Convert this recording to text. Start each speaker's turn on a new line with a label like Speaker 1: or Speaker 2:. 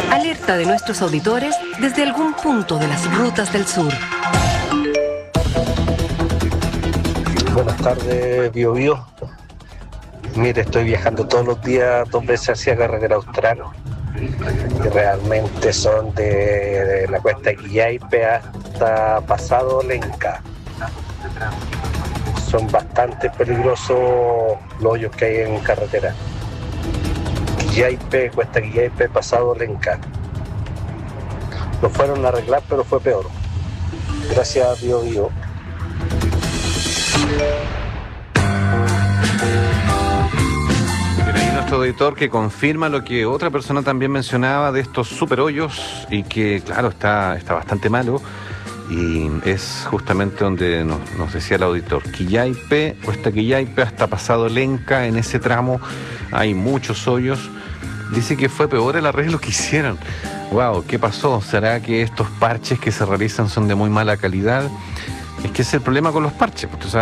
Speaker 1: Alerta de nuestros auditores desde algún punto de las rutas del sur.
Speaker 2: Buenas tardes, Bio Bio. Mire, estoy viajando todos los días 2 veces hacia Carretera Austral. Y realmente son de la cuesta de Quillaipe hasta pasado Lenca. Son bastante peligrosos los hoyos que hay en carretera. Quillaipe, cuesta Quillaipe, pasado Lenca. Lo fueron a arreglar, pero fue peor. Gracias, Bio Bio.
Speaker 3: Hay nuestro auditor que confirma lo que otra persona también mencionaba de estos super hoyos y que, claro, está bastante malo. Y es justamente donde nos decía el auditor. Quillaipe, cuesta Quillaipe hasta pasado Lenca, en ese tramo hay muchos hoyos. Dice que fue peor el arreglo que hicieron. Wow, ¿qué pasó? ¿Será que estos parches que se realizan son de muy mala calidad? Es que ese es el problema con los parches, porque